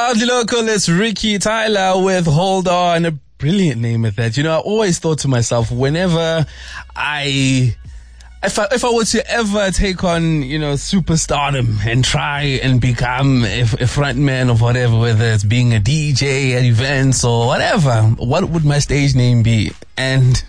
Loudly Local, it's Ricky Tyler with Hold On. A brilliant name at that. You know, I always thought to myself, whenever if I were to ever take on, you know, superstardom and try and become a front man of whatever, whether it's being a DJ at events or whatever, what would my stage name be? And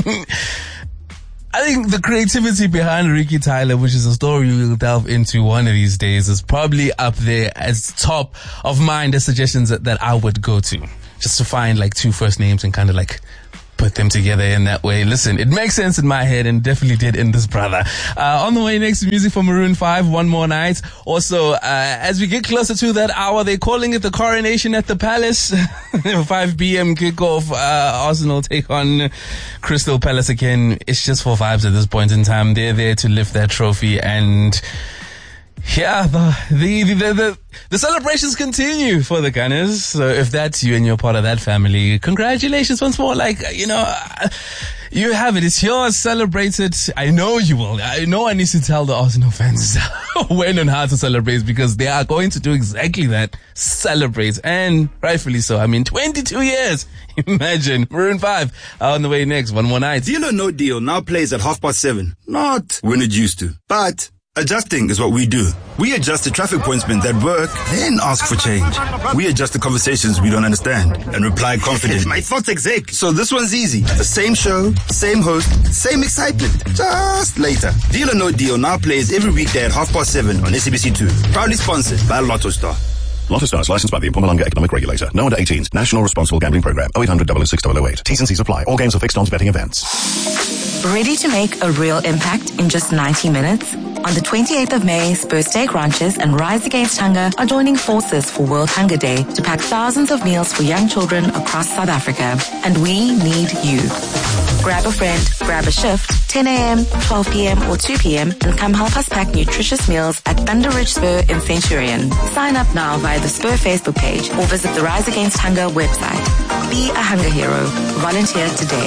I think the creativity behind Ricky Tyler, which is a story we'll delve into one of these days, is probably up there as top of mind as suggestions that I would go to. Just to find like two first names and kind of like put them together in that way. Listen, it makes sense in my head and definitely did in this brother. On the way next, music from Maroon 5, One More Night. Also, as we get closer to that hour, they're calling it the coronation at the Palace. 5 p.m. kickoff. Arsenal take on Crystal Palace again. It's just for vibes at this point in time. They're there to lift that trophy, and yeah, the celebrations continue for the Gunners. So if that's you and you're part of that family, congratulations once more. Like, you know, you have it. It's yours. Celebrate it. I know you will. I know I need to tell the Arsenal fans when and how to celebrate, because they are going to do exactly that. Celebrate. And rightfully so. I mean, 22 years. Imagine. Maroon 5 on the way next. One More Night. Deal or No Deal now plays at 7:30. Not when it used to, but adjusting is what we do. We adjust the traffic pointsmen that work, then ask for change. We adjust the conversations we don't understand and reply confidently. My thoughts exact. So this one's easy. The same show, same host, same excitement. Just later. Deal or No Deal now plays every weekday at 7:30 on SABC2. Proudly sponsored by Lotto Star. Lotto Stars, licensed by the Mpumalanga Economic Regulator. No under 18s. National Responsible Gambling Program. 0800 006 008. T's and C's apply. All games are fixed odds betting events. Ready to make a real impact in just 90 minutes? On the 28th of May, Spur Steak Ranches and Rise Against Hunger are joining forces for World Hunger Day to pack thousands of meals for young children across South Africa. And we need you. Grab a friend, grab a shift, 10 a.m., 12 p.m. or 2 p.m. and come help us pack nutritious meals at Thunder Ridge Spur in Centurion. Sign up now via the Spur Facebook page or visit the Rise Against Hunger website. Be a hunger hero. Volunteer today.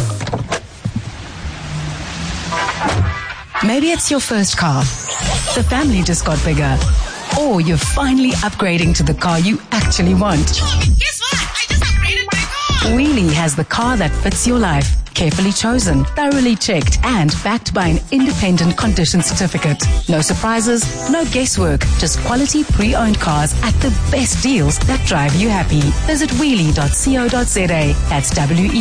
Maybe it's your first car. The family just got bigger. Or you're finally upgrading to the car you actually want. Guess what? I just upgraded my car. Wheelie has the car that fits your life. Carefully chosen, thoroughly checked, and backed by an independent condition certificate. No surprises, no guesswork, just quality pre-owned cars at the best deals that drive you happy. Visit wheelie.co.za. That's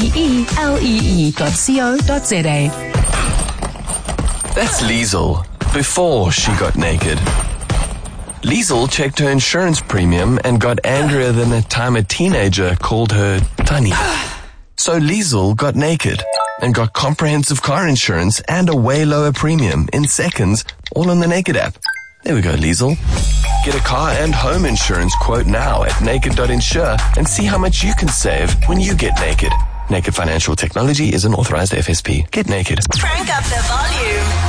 WEELEE.co.za. That's Liesl, before she got naked. Liesl checked her insurance premium and got angrier than the time a teenager called her Tunny. So Liesl got naked and got comprehensive car insurance and a way lower premium in seconds, all on the Naked app. There we go, Liesl. Get a car and home insurance quote now at naked.insure and see how much you can save when you get naked. Naked Financial Technology is an authorized FSP. Get naked. Crank up the volume.